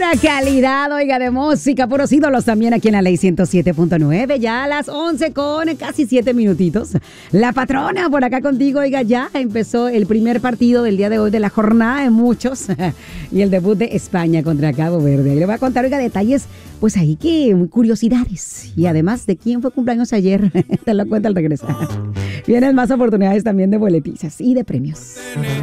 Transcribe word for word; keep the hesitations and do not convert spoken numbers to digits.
Pura calidad, oiga, de música, puros ídolos también aquí en la Ley ciento siete punto nueve, ya a las once con casi siete minutitos. La patrona por acá contigo, oiga, ya empezó el primer partido del día de hoy de la jornada de muchos y el debut de España contra Cabo Verde. Ahí le voy a contar, oiga, detalles, pues ahí que curiosidades y además de quién fue cumpleaños ayer, te lo cuento al regresar. Vienen más oportunidades también de boletizas y de premios.